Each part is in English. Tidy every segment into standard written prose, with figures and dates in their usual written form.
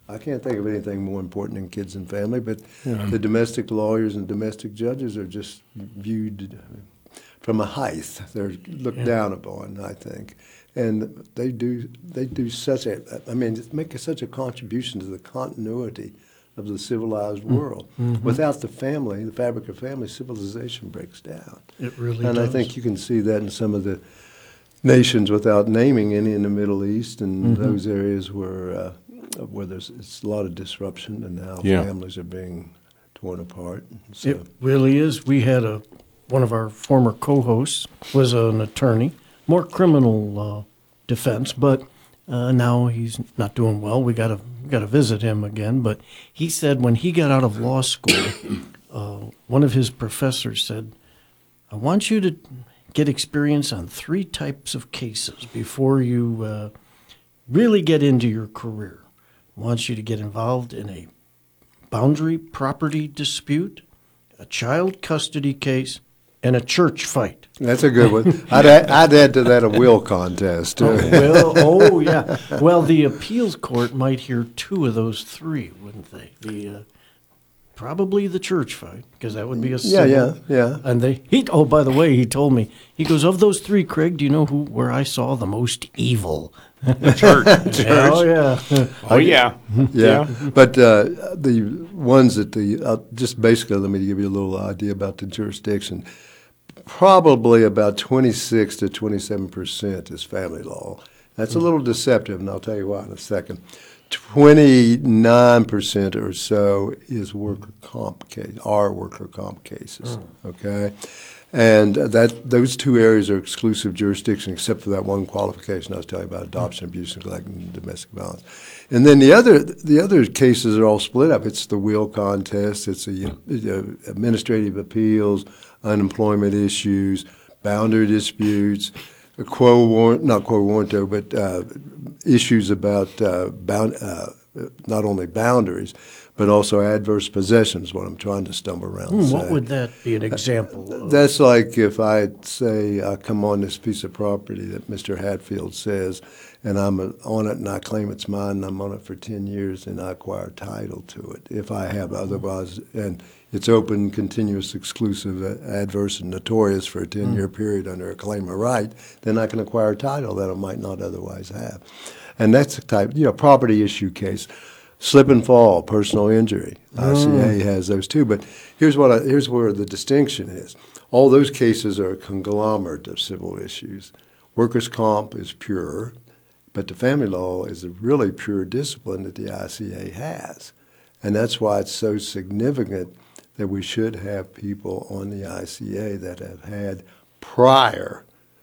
I can't think of anything more important than kids and family, but Yeah. the domestic lawyers and domestic judges are just viewed from a height. They're looked down upon, I think. And they do such make such a contribution to the continuity of the civilized world. Without the family, the fabric of family, civilization breaks down. It really And does. I think you can see that in some of the nations, without naming any, in the Middle East and those areas where it's a lot of disruption, and now Yeah. families are being torn apart. So, It really is. We had one of our former co-hosts was an attorney, more criminal defense, but now he's not doing well. We got to visit him again. But he said when he got out of law school, one of his professors said, "I want you to get experience on 3 types of cases before you really get into your career. I want you to get involved in a boundary property dispute, a child custody case, and a church fight." that's a good one. I'd add to that a will contest. Yeah. Well, the appeals court might hear 2 of those 3, wouldn't they? Probably the church fight, because that would be a civil. Yeah. And by the way, he told me, he goes, "Of those 3, Craig, do you know where I saw the most evil?" Church. Oh, yeah. Oh, yeah. Yeah, but the ones that just basically, let me give you a little idea about the jurisdiction. Probably about 26 to 27% is family law. That's a little deceptive, and I'll tell you why in a second. 29% or so is worker comp cases. Okay, and those 2 areas are exclusive jurisdiction, except for that one qualification I was telling you about: adoption, abuse, neglect, and domestic violence. And then the other cases are all split up. It's the will contest. It's the administrative appeals, unemployment issues, boundary disputes, not quo warranto, but issues about not only boundaries, but also adverse possessions, what I'm trying to stumble around. What would that be an example of? That's like if I say I come on this piece of property that Mr. Hatfield says, and I'm on it and I claim it's mine, and I'm on it for 10 years, and I acquire title to it. If I have otherwise, and it's open, continuous, exclusive, adverse, and notorious for a 10-year period under a claim of right, then I can acquire title that I might not otherwise have. And that's a type, property issue case. Slip and fall, personal injury. ICA has those too. But here's where the distinction is. All those cases are a conglomerate of civil issues. Workers' comp is pure, but the family law is a really pure discipline that the ICA has. And that's why it's so significant that we should have people on the ICA that have had prior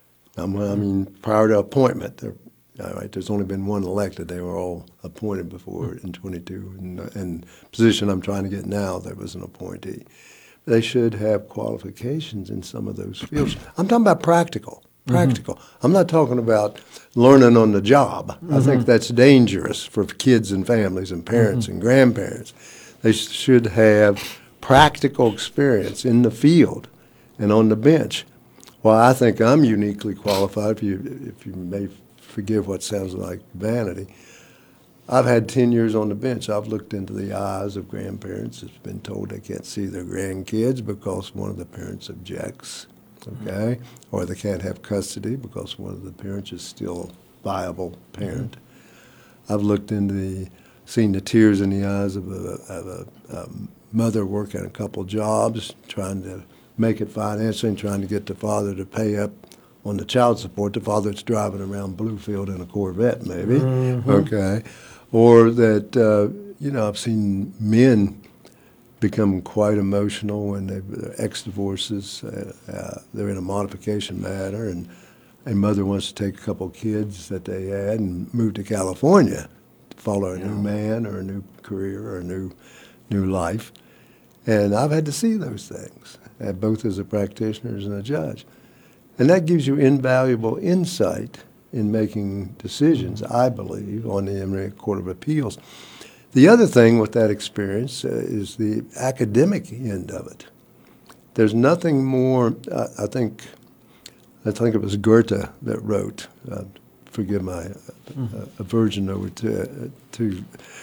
to appointment. Right, there's only been one elected. They were all appointed before in 22. And the position I'm trying to get now, there was an appointee. They should have qualifications in some of those fields. I'm talking about practical. I'm not talking about learning on the job. I think that's dangerous for kids and families and parents and grandparents. They should have practical experience in the field and on the bench. Well, I think I'm uniquely qualified, if you may forgive what sounds like vanity. I've had 10 years on the bench. I've looked into the eyes of grandparents that's been told they can't see their grandkids because one of the parents objects, okay? Or they can't have custody because one of the parents is still a viable parent. I've looked into seen the tears in the eyes of a mother working a couple jobs, trying to make it financially and trying to get the father to pay up on the child support, the father that's driving around Bluefield in a Corvette, maybe, okay? Or that, I've seen men become quite emotional when they're ex-divorces. They're in a modification matter, and a mother wants to take a couple kids that they had and move to California to follow a new man or a new career or a new life. And I've had to see those things, both as a practitioner and a judge. And that gives you invaluable insight in making decisions, I believe, on the Emory Court of Appeals. The other thing with that experience is the academic end of it. There's nothing more, I think it was Goethe that wrote, forgive my aversion over to